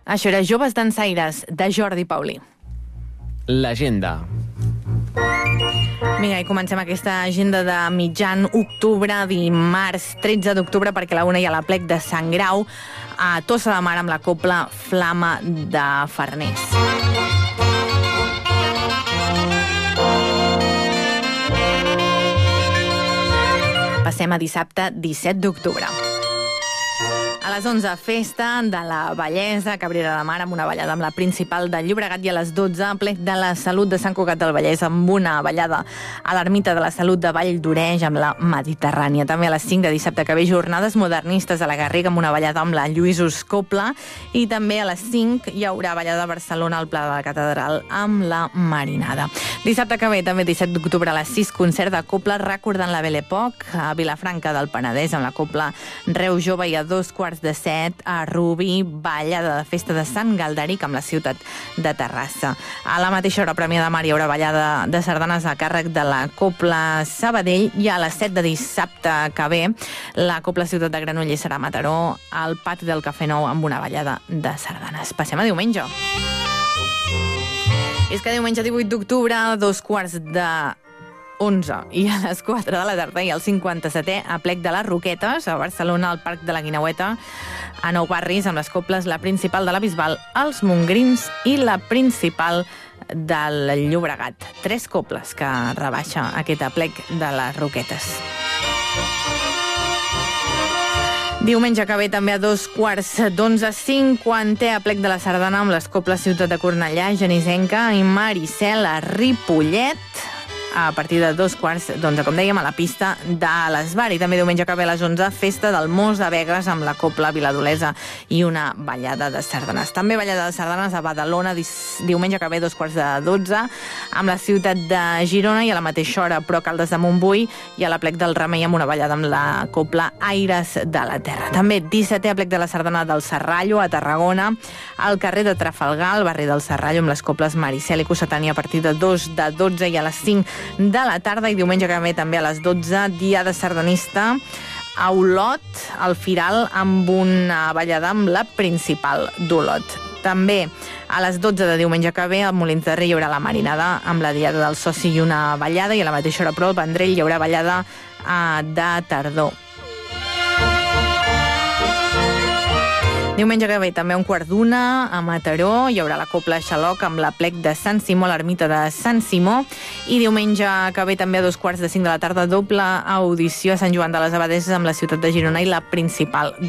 Això era Joves Dansaires, de Jordi Paulí. L'agenda. Vinga, i comencem aquesta agenda de mitjan octubre, dimarts 13 d'octubre, perquè a la 1 hi ha l'Aplec de Sant Grau a Tossa de Mar amb la cobla Flama de Farners. Passem a dissabte 17 d'octubre. A les 11, festa de la Bellesa, Cabrera de Mar, amb una ballada amb la principal de Llobregat, i a les 12, plec de la Salut de Sant Cugat del Vallès, amb una ballada a l'Ermita de la Salut de Vall d'Oreix amb la Mediterrània. També a les 5 de dissabte que ve, jornades modernistes a la Garriga amb una ballada amb la Lluïsos Copla, i també a les 5 hi haurà ballada a Barcelona al Pla de la Catedral amb la Marinada. Dissabte que ve, també 17 d'octubre, a les 6, concert de copla recordant la Belle Époque a Vilafranca del Penedès amb la copla Reu Jove, i a 2:45 a Rubí, ballada de festa de Sant Galderic amb la ciutat de Terrassa. A la mateixa hora, Premià de Mar, hi haurà ballada de sardanes a càrrec de la Copla Sabadell, i a les 7 de dissabte que ve, la Copla Ciutat de Granollers serà a Mataró, al pati del Cafè Nou, amb una ballada de sardanes. Passem a diumenge. És que diumenge 18 d'octubre, a 2:45 i a les 4 de la tarda hi ha el 57è Aplec de les Roquetes a Barcelona, al Parc de la Guineueta, a Nou Barris, amb les coples la principal de la Bisbal, els Montgrins i la principal del Llobregat. 3 coples que rebaixa aquest Aplec de les Roquetes. Diumenge que ve, també a 2:45, 50è Aplec de la Sardana amb les coples Ciutat de Cornellà, Genisenca i Maricel a Ripollet, a partir de 2:15, com dèiem, a la pista de l'Esbar. I també diumenge que ve a les 11, festa del Mos de Begues amb la copla Viladolesa i una ballada de sardanes. També ballada de sardanes a Badalona, diumenge que ve, 2:45, amb la ciutat de Girona, i a la mateixa hora, però Caldes de Montbui, i a l'Aplec del Remei amb una ballada amb la copla Aires de la Terra. També 17è Aplec de la Sardana del Serrallo, a Tarragona, al carrer de Trafalgar, al barri del Serrallo, amb les coples Maricel i Cossetània, a partir de 12 i a les 5 de la tarda. I diumenge que ve, també a les 12, dia de sardanista a Olot, al Firal, amb una ballada amb la principal d'Olot. També a les 12 de diumenge que ve, al Molins de Rei, hi haurà la Marinada amb la Diada del Soci i una ballada, i a la mateixa hora, però, al Vendrell hi haurà ballada de tardor. Diumenge que ve, també a 1:15, a Mataró, hi haurà la copla Xaloc amb l'Aplec de Sant Simó a l'Ermita de Sant Simó, i diumenge que ve, també a 2:45 de la tarda, doble audició a Sant Joan de les Abadesses amb la ciutat de Girona i la principal